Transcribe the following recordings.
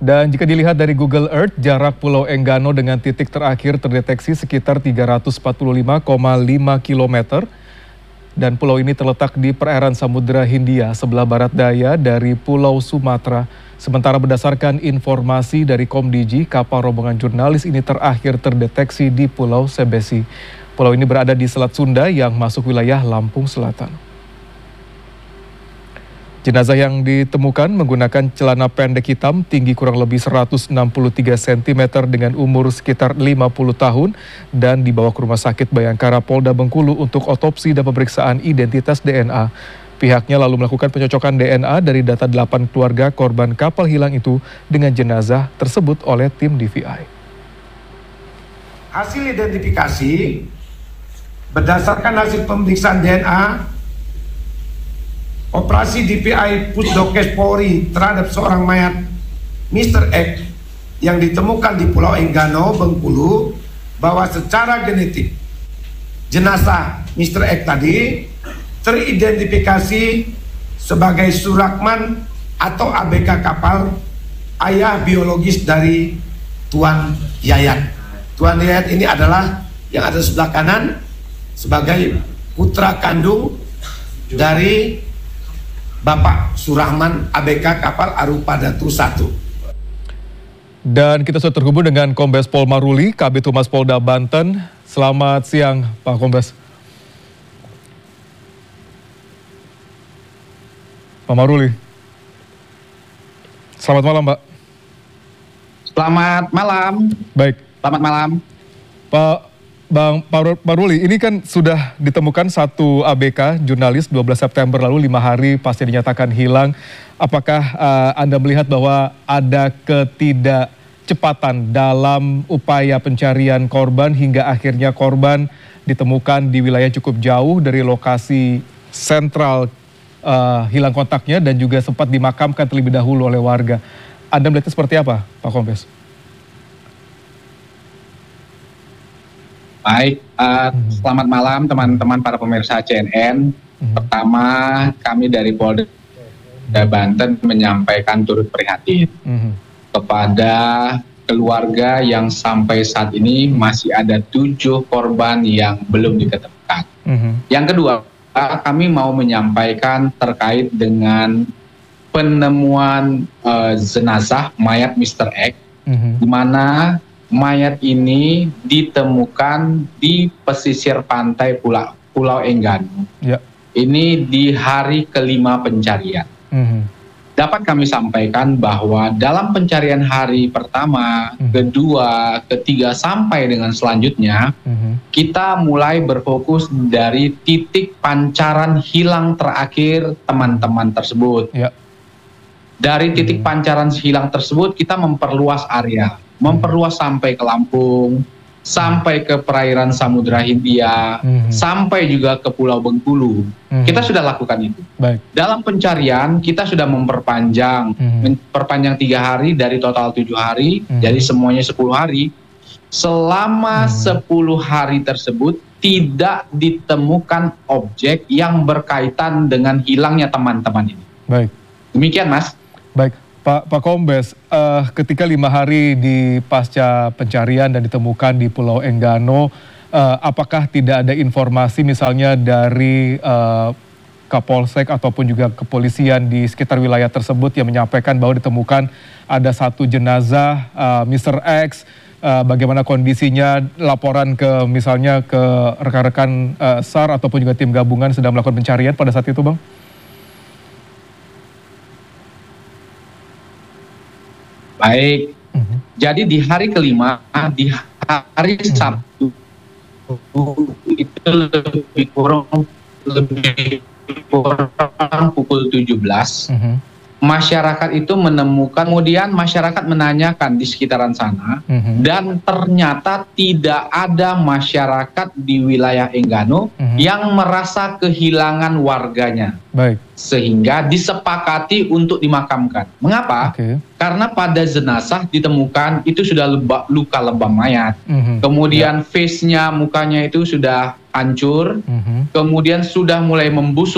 Dan jika dilihat dari Google Earth, jarak Pulau Enggano dengan titik terakhir terdeteksi sekitar 345,5 km. Dan pulau ini terletak di perairan Samudra Hindia sebelah barat daya dari Pulau Sumatera. Sementara berdasarkan informasi dari Komdiji, kapal rombongan jurnalis ini terakhir terdeteksi di Pulau Sebesi. Pulau ini berada di Selat Sunda yang masuk wilayah Lampung Selatan. Jenazah yang ditemukan menggunakan celana pendek hitam tinggi kurang lebih 163 cm dengan umur sekitar 50 tahun dan dibawa ke Rumah Sakit Bayangkara Polda Bengkulu untuk otopsi dan pemeriksaan identitas DNA. Pihaknya lalu melakukan pencocokan DNA dari data 8 keluarga korban kapal hilang itu dengan jenazah tersebut oleh tim DVI. Hasil identifikasi berdasarkan hasil pemeriksaan DNA, operasi DPI Pusdokes Polri terhadap seorang mayat Mr. X yang ditemukan di Pulau Enggano, Bengkulu, bahwa secara genetik jenazah Mr. X tadi teridentifikasi sebagai Surakman atau ABK kapal, ayah biologis dari Tuan Yayat. Tuan Yayat ini adalah yang ada sebelah kanan sebagai putra kandung dari Bapak Surahman ABK kapal Arupadatu 1. Dan kita sudah terhubung dengan Kombes Pol Maruli, Kabid Humas Polda Banten. Selamat siang, Pak Kombes. Pak Maruli. Selamat malam, Pak. Selamat malam. Baik. Selamat malam. Bang Maruli, ini kan sudah ditemukan satu ABK jurnalis 12 September lalu, 5 hari pasca dinyatakan hilang. Apakah Anda melihat bahwa ada ketidakcepatan dalam upaya pencarian korban hingga akhirnya korban ditemukan di wilayah cukup jauh dari lokasi sentral hilang kontaknya dan juga sempat dimakamkan terlebih dahulu oleh warga. Anda melihatnya seperti apa, Pak Kombes? Baik, selamat malam teman-teman para pemirsa CNN. Pertama, kami dari Polda Banten menyampaikan turut prihatin kepada keluarga yang sampai saat ini masih ada 7 korban yang belum diketemukan. Yang kedua, kami mau menyampaikan terkait dengan penemuan jenazah mayat Mr. X, di mana mayat ini ditemukan di pesisir pantai Pulau Enggano. Ya. Ini di hari kelima pencarian. Dapat kami sampaikan bahwa dalam pencarian hari pertama, kedua, ketiga, sampai dengan selanjutnya, kita mulai berfokus dari titik pancaran hilang terakhir teman-teman tersebut. Ya. Dari titik pancaran hilang tersebut, kita memperluas area. Memperluas sampai ke Lampung, sampai ke perairan Samudra Hindia, sampai juga ke Pulau Bengkulu. Kita sudah lakukan itu. Baik. Dalam pencarian kita sudah memperpanjang 3 hari dari total 7 hari, jadi semuanya 10 hari. Selama 10 hari tersebut tidak ditemukan objek yang berkaitan dengan hilangnya teman-teman ini. Baik. Demikian, Mas. Baik. Pak Kombes, ketika 5 hari di pasca pencarian dan ditemukan di Pulau Enggano, apakah tidak ada informasi misalnya dari Kapolsek ataupun juga kepolisian di sekitar wilayah tersebut yang menyampaikan bahwa ditemukan ada satu jenazah Mr. X, bagaimana kondisinya, laporan ke misalnya ke rekan-rekan SAR ataupun juga tim gabungan sedang melakukan pencarian pada saat itu, Bang? Baik, jadi di hari kelima, di hari Sabtu itu lebih kurang pukul 17, masyarakat itu menemukan, kemudian masyarakat menanyakan di sekitaran sana, dan ternyata tidak ada masyarakat di wilayah Enggano yang merasa kehilangan warganya. Baik. Sehingga disepakati untuk dimakamkan. Mengapa? Karena pada jenazah ditemukan itu sudah luka lebam mayat. Kemudian face-nya, mukanya itu sudah hancur. Kemudian sudah mulai membusuk.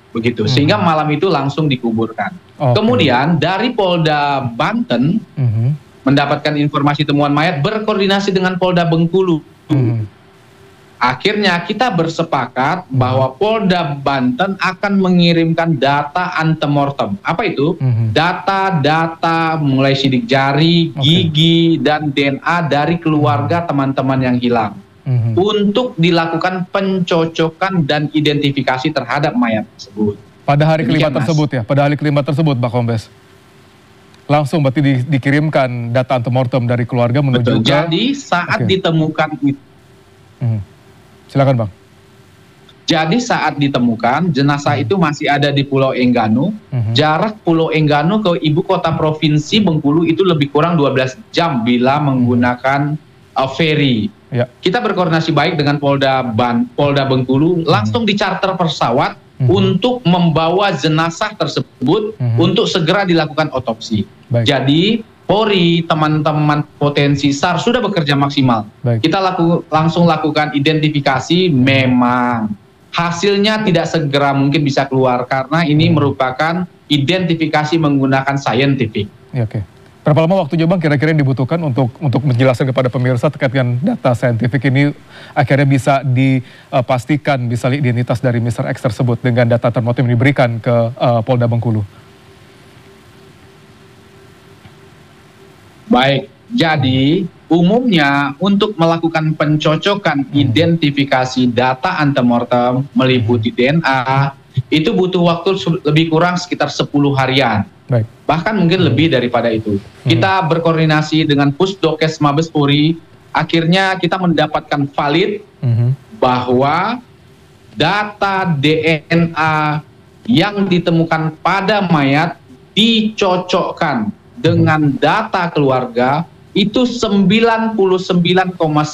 begitu. Sehingga malam itu langsung dikuburkan. Oke. Kemudian dari Polda Banten mendapatkan informasi temuan mayat, berkoordinasi dengan Polda Bengkulu. Akhirnya kita bersepakat bahwa Polda Banten akan mengirimkan data antemortem. Apa itu? Data-data mulai sidik jari, gigi, dan DNA dari keluarga teman-teman yang hilang. Untuk dilakukan pencocokan dan identifikasi terhadap mayat tersebut. Pada hari kelima Demikian, Mas. tersebut ya, pada hari kelima tersebut Pak Kombes. Langsung berarti dikirimkan data antemortem dari keluarga menuju Betul. ke... Jadi saat ditemukan itu, silakan Bang. jadi saat ditemukan jenazah itu masih ada di Pulau Enggano. Jarak Pulau Enggano ke ibu kota provinsi Bengkulu itu lebih kurang 12 jam bila menggunakan ferry. Ya. Kita berkoordinasi baik dengan Polda Bengkulu, langsung dicharter pesawat untuk membawa jenazah tersebut untuk segera dilakukan otopsi. Baik. Jadi Polri, teman-teman potensi SAR sudah bekerja maksimal. Baik. Kita langsung lakukan identifikasi, memang hasilnya tidak segera mungkin bisa keluar karena ini merupakan identifikasi menggunakan scientific. Ya, oke. Berapa lama waktunya Bang kira-kira yang dibutuhkan untuk menjelaskan kepada pemirsa terkait dengan data saintifik ini akhirnya bisa dipastikan bisa identitas dari Mr. X tersebut dengan data antemortem yang diberikan ke Polda Bengkulu? Baik, jadi umumnya untuk melakukan pencocokan identifikasi data antemortem meliputi DNA itu butuh waktu lebih kurang sekitar 10 harian. Baik. Bahkan mungkin lebih daripada itu. Kita berkoordinasi dengan Pusdokes Mabes Polri, akhirnya kita mendapatkan valid bahwa data DNA yang ditemukan pada mayat dicocokkan dengan data keluarga itu 99,99%.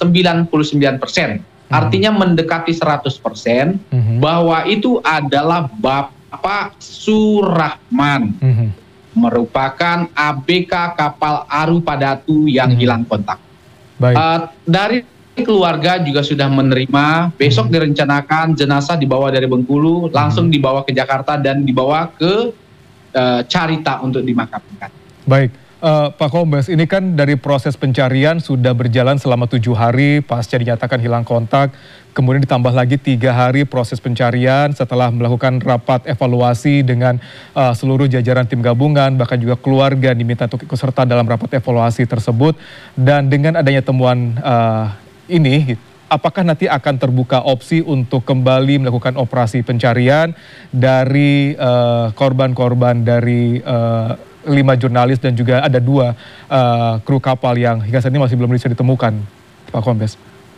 Artinya mendekati 100% bahwa itu adalah Bapak Surahman. Merupakan ABK kapal Aru Padatu yang hilang kontak. Baik. Dari keluarga juga sudah menerima, besok direncanakan jenazah dibawa dari Bengkulu, langsung dibawa ke Jakarta dan dibawa ke Carita untuk dimakamkan. Baik, Pak Kombes, ini kan dari proses pencarian sudah berjalan selama 7 hari pasca dinyatakan hilang kontak, kemudian ditambah lagi 3 hari proses pencarian setelah melakukan rapat evaluasi dengan seluruh jajaran tim gabungan, bahkan juga keluarga diminta untuk ikut serta dalam rapat evaluasi tersebut. Dan dengan adanya temuan ini, apakah nanti akan terbuka opsi untuk kembali melakukan operasi pencarian dari korban-korban dari 5 jurnalis dan juga ada 2 kru kapal yang hingga saat ini masih belum bisa ditemukan, Pak Kombes?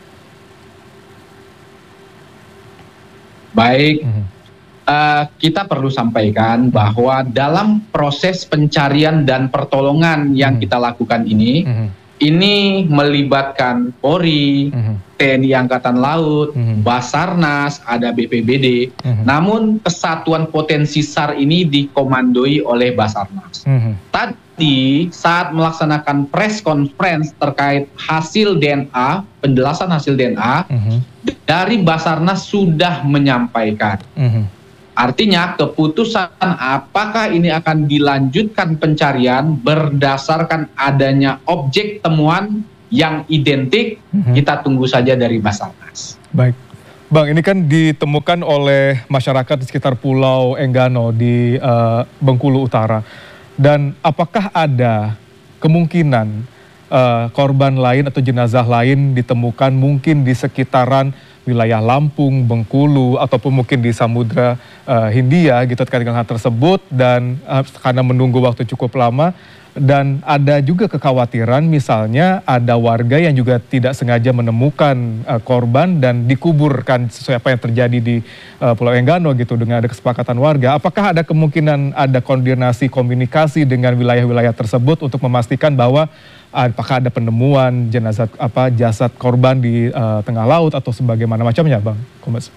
Baik, kita perlu sampaikan bahwa dalam proses pencarian dan pertolongan yang kita lakukan ini melibatkan Polri, TNI Angkatan Laut, Basarnas, ada BPBD. Namun kesatuan potensi SAR ini dikomandoi oleh Basarnas. Tadi saat melaksanakan press conference terkait hasil DNA, penjelasan hasil DNA, dari Basarnas sudah menyampaikan. Artinya keputusan apakah ini akan dilanjutkan pencarian berdasarkan adanya objek temuan yang identik, kita tunggu saja dari Basarnas. Baik. Bang, ini kan ditemukan oleh masyarakat di sekitar Pulau Enggano di Bengkulu Utara. Dan apakah ada kemungkinan korban lain atau jenazah lain ditemukan mungkin di sekitaran wilayah Lampung, Bengkulu, ataupun mungkin di Samudra Hindia gitu terkait dengan hal tersebut, dan karena menunggu waktu cukup lama, dan ada juga kekhawatiran misalnya ada warga yang juga tidak sengaja menemukan korban dan dikuburkan sesuai apa yang terjadi di Pulau Enggano gitu dengan ada kesepakatan warga. Apakah ada kemungkinan ada koordinasi komunikasi dengan wilayah-wilayah tersebut untuk memastikan bahwa apakah ada penemuan jenazah jasad korban di tengah laut atau sebagaimana macamnya, Bang Kombes?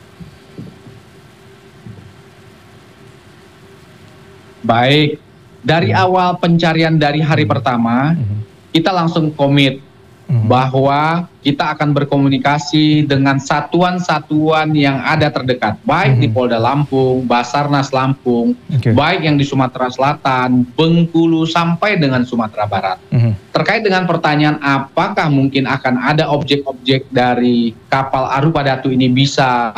Baik, dari awal pencarian dari hari pertama, kita langsung komit bahwa kita akan berkomunikasi dengan satuan-satuan yang ada terdekat, baik di Polda Lampung, Basarnas Lampung, baik yang di Sumatera Selatan, Bengkulu, sampai dengan Sumatera Barat. Terkait dengan pertanyaan apakah mungkin akan ada objek-objek dari kapal Arupa Datu ini bisa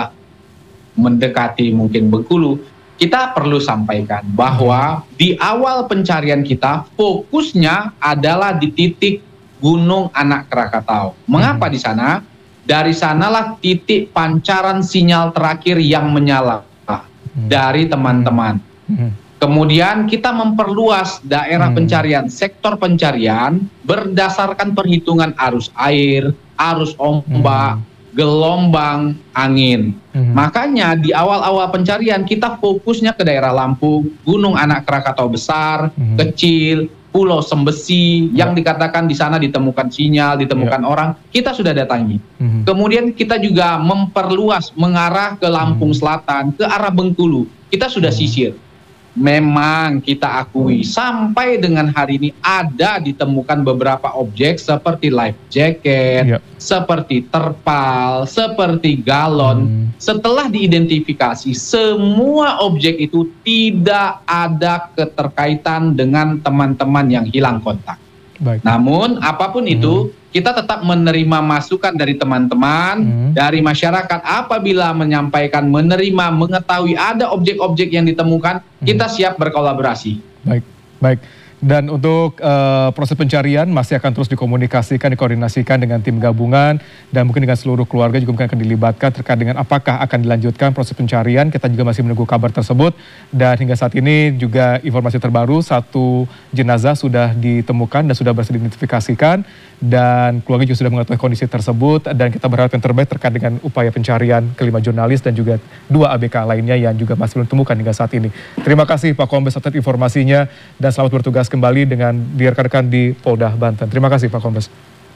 mendekati mungkin Bengkulu, kita perlu sampaikan bahwa di awal pencarian kita fokusnya adalah di titik Gunung Anak Krakatau. Mengapa di sana? Dari sanalah titik pancaran sinyal terakhir yang menyala dari teman-teman. Kemudian kita memperluas daerah pencarian, sektor pencarian berdasarkan perhitungan arus air, arus ombak, gelombang, angin. Makanya di awal-awal pencarian kita fokusnya ke daerah Lampung, Gunung Anak Krakatau besar, kecil, Pulau Sembesi, yang dikatakan di sana ditemukan sinyal, ditemukan orang, kita sudah datangi. Kemudian kita juga memperluas mengarah ke Lampung Selatan, ke arah Bengkulu, kita sudah sisir. Memang kita akui sampai dengan hari ini ada ditemukan beberapa objek seperti life jacket, seperti terpal, seperti galon. Setelah diidentifikasi, semua objek itu tidak ada keterkaitan dengan teman-teman yang hilang kontak. Namun apapun itu, kita tetap menerima masukan dari teman-teman, dari masyarakat. Apabila menyampaikan, menerima, mengetahui ada objek-objek yang ditemukan, kita siap berkolaborasi. Baik. Dan untuk proses pencarian masih akan terus dikomunikasikan, dikoordinasikan dengan tim gabungan dan mungkin dengan seluruh keluarga juga mungkin akan dilibatkan terkait dengan apakah akan dilanjutkan proses pencarian. Kita juga masih menunggu kabar tersebut dan hingga saat ini juga informasi terbaru, 1 jenazah sudah ditemukan dan sudah berhasil diidentifikasikan dan keluarga juga sudah mengetahui kondisi tersebut dan kita berharap yang terbaik terkait dengan upaya pencarian kelima jurnalis dan juga 2 ABK lainnya yang juga masih belum ditemukan hingga saat ini. Terima kasih Pak Kombes atas informasinya dan selamat bertugas kembali dengan rekan-rekan di Polda Banten. Terima kasih Pak Kombes.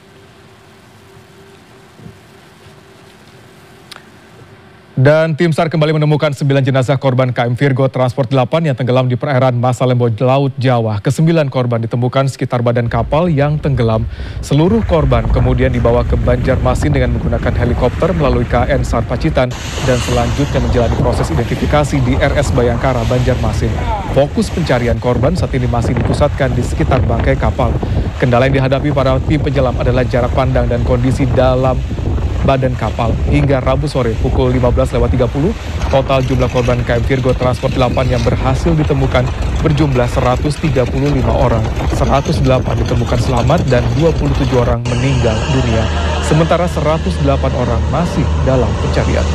Dan tim SAR kembali menemukan 9 jenazah korban KM Virgo Transport 8 yang tenggelam di perairan Masalembo, Laut Jawa. Ke-9 korban ditemukan sekitar badan kapal yang tenggelam. Seluruh korban kemudian dibawa ke Banjarmasin dengan menggunakan helikopter melalui KN SAR Pacitan dan selanjutnya menjalani proses identifikasi di RS Bayangkara, Banjarmasin. Fokus pencarian korban saat ini masih dipusatkan di sekitar bangkai kapal. Kendala yang dihadapi para tim penyelam adalah jarak pandang dan kondisi dalam badan kapal. Hingga Rabu sore pukul 15.30, total jumlah korban KM Virgo Transport 8 yang berhasil ditemukan berjumlah 135 orang. 108 ditemukan selamat dan 27 orang meninggal dunia. Sementara 108 orang masih dalam pencarian.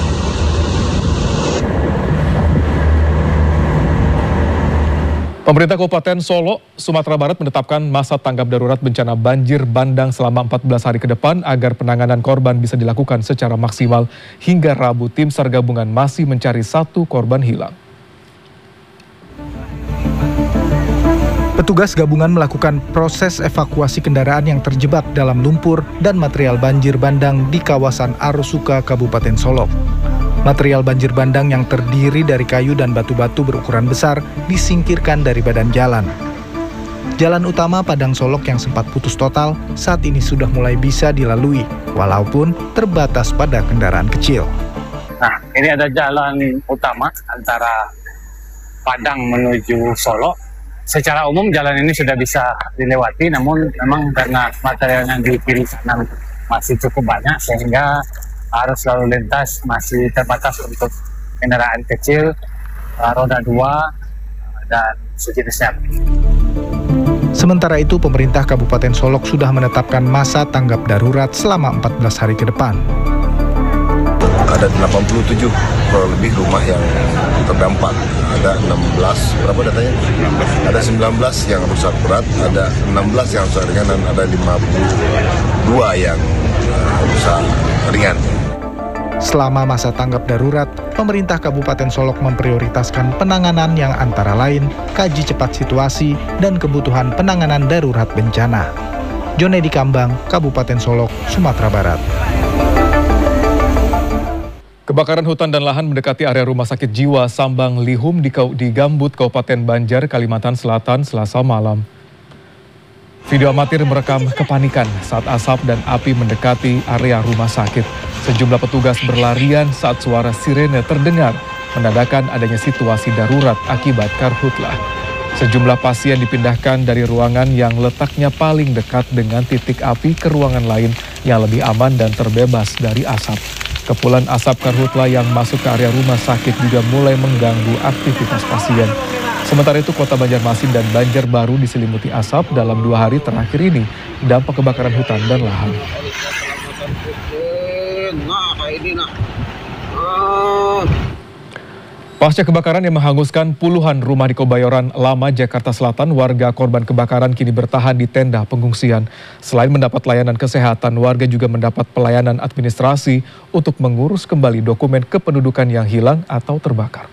Pemerintah Kabupaten Solok, Sumatera Barat menetapkan masa tanggap darurat bencana banjir bandang selama 14 hari ke depan agar penanganan korban bisa dilakukan secara maksimal. Hingga Rabu, tim SAR gabungan masih mencari 1 korban hilang. Petugas gabungan melakukan proses evakuasi kendaraan yang terjebak dalam lumpur dan material banjir bandang di kawasan Arosuka, Kabupaten Solok. Material banjir bandang yang terdiri dari kayu dan batu-batu berukuran besar disingkirkan dari badan jalan. Jalan utama Padang Solok yang sempat putus total saat ini sudah mulai bisa dilalui, walaupun terbatas pada kendaraan kecil. Nah, ini ada jalan utama antara Padang menuju Solok. Secara umum jalan ini sudah bisa dilewati, namun memang karena material yang di kiri kanan masih cukup banyak sehingga arus lalu lintas masih terbatas untuk kendaraan kecil, roda 2, dan sejenisnya. Sementara itu, pemerintah Kabupaten Solok sudah menetapkan masa tanggap darurat selama 14 hari ke depan. Ada 87 kurang lebih rumah yang terdampak. Ada 16, berapa datanya? Ada 19 yang rusak berat, ada 16 yang rusak ringan, dan ada 52 yang rusak ringan. Selama masa tanggap darurat, pemerintah Kabupaten Solok memprioritaskan penanganan yang antara lain kaji cepat situasi dan kebutuhan penanganan darurat bencana. Jonedi Kambang, Kabupaten Solok, Sumatera Barat. Kebakaran hutan dan lahan mendekati area Rumah Sakit Jiwa Sambang Lihum di Gambut, Kabupaten Banjar, Kalimantan Selatan, Selasa malam. Video amatir merekam kepanikan saat asap dan api mendekati area rumah sakit. Sejumlah petugas berlarian saat suara sirene terdengar, menandakan adanya situasi darurat akibat karhutlah. Sejumlah pasien dipindahkan dari ruangan yang letaknya paling dekat dengan titik api ke ruangan lain yang lebih aman dan terbebas dari asap. Kepulan asap karhutlah yang masuk ke area rumah sakit juga mulai mengganggu aktivitas pasien. Sementara itu, Kota Banjarmasin dan Banjarbaru diselimuti asap dalam 2 hari terakhir ini, dampak kebakaran hutan dan lahan. Pasca kebakaran yang menghanguskan puluhan rumah di Kebayoran Lama, Jakarta Selatan, warga korban kebakaran kini bertahan di tenda pengungsian. Selain mendapat layanan kesehatan, warga juga mendapat pelayanan administrasi untuk mengurus kembali dokumen kependudukan yang hilang atau terbakar.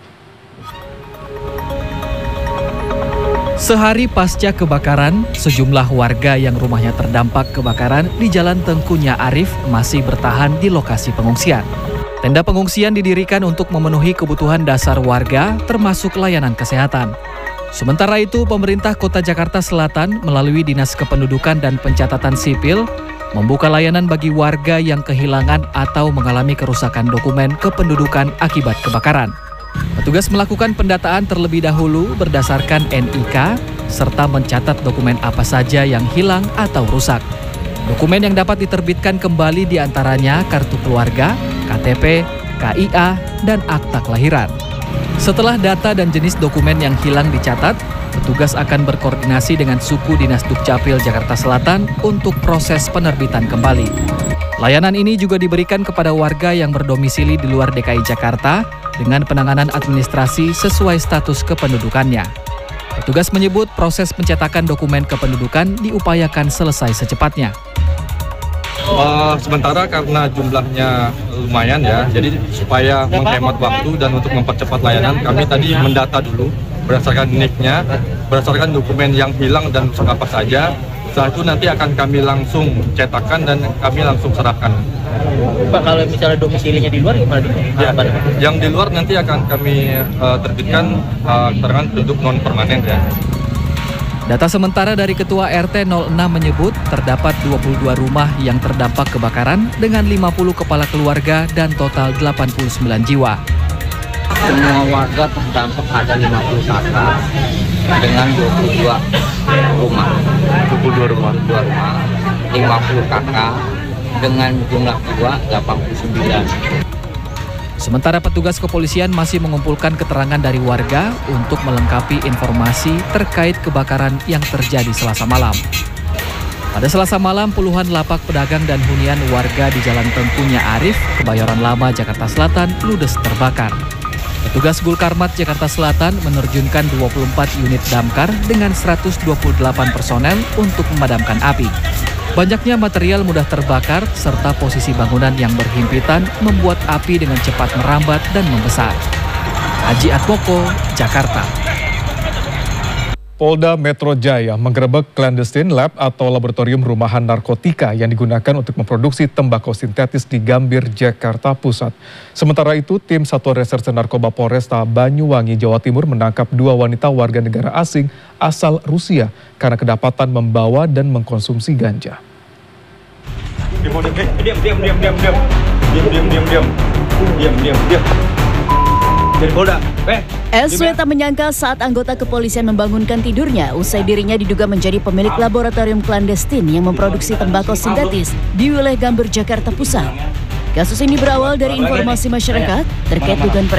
Sehari pasca kebakaran, sejumlah warga yang rumahnya terdampak kebakaran di Jalan Tengku Nya Arif masih bertahan di lokasi pengungsian. Tenda pengungsian didirikan untuk memenuhi kebutuhan dasar warga, termasuk layanan kesehatan. Sementara itu, pemerintah Kota Jakarta Selatan melalui Dinas Kependudukan dan Pencatatan Sipil membuka layanan bagi warga yang kehilangan atau mengalami kerusakan dokumen kependudukan akibat kebakaran. Petugas melakukan pendataan terlebih dahulu berdasarkan NIK, serta mencatat dokumen apa saja yang hilang atau rusak. Dokumen yang dapat diterbitkan kembali diantaranya kartu keluarga, KTP, KIA, dan akta kelahiran. Setelah data dan jenis dokumen yang hilang dicatat, petugas akan berkoordinasi dengan suku Dinas Dukcapil Jakarta Selatan untuk proses penerbitan kembali. Layanan ini juga diberikan kepada warga yang berdomisili di luar DKI Jakarta dengan penanganan administrasi sesuai status kependudukannya. Petugas menyebut proses pencetakan dokumen kependudukan diupayakan selesai secepatnya. Sementara karena jumlahnya lumayan ya, jadi supaya menghemat waktu dan untuk mempercepat layanan, kami tadi mendata dulu berdasarkan NIK-nya, berdasarkan dokumen yang hilang dan rusak apa saja. Setelah itu nanti akan kami langsung cetakan dan kami langsung serahkan. Pak, kalau misalnya domisilinya di luar gimana? Ya, yang di luar nanti akan kami terbitkan keterangan penduduk non permanen ya. Data sementara dari Ketua RT 06 menyebut terdapat 22 rumah yang terdampak kebakaran dengan 50 kepala keluarga dan total 89 jiwa. Semua warga terdampak ada 50 kakak dengan 22 rumah. 50 kakak dengan jumlah jiwa 89. Sementara petugas kepolisian masih mengumpulkan keterangan dari warga untuk melengkapi informasi terkait kebakaran yang terjadi Selasa malam. Pada Selasa malam, puluhan lapak pedagang dan hunian warga di Jalan Tengku Nya Arif, Kebayoran Lama, Jakarta Selatan, ludes terbakar. Petugas Gulkarmat Jakarta Selatan menerjunkan 24 unit damkar dengan 128 personel untuk memadamkan api. Banyaknya material mudah terbakar serta posisi bangunan yang berhimpitan membuat api dengan cepat merambat dan membesar. Haji Atmoko, Jakarta. Polda Metro Jaya menggerebek clandestine lab atau laboratorium rumahan narkotika yang digunakan untuk memproduksi tembakau sintetis di Gambir, Jakarta Pusat. Sementara itu, tim Satuan Reserse Narkoba Polresta Banyuwangi, Jawa Timur menangkap 2 wanita warga negara asing asal Rusia karena kedapatan membawa dan mengkonsumsi ganja. SW tak menyangka saat anggota kepolisian membangunkan tidurnya usai dirinya diduga menjadi pemilik laboratorium klandestin yang memproduksi tembakau sintetis di wilayah Gambir, Jakarta Pusat. Kasus ini berawal dari informasi masyarakat terkait dugaan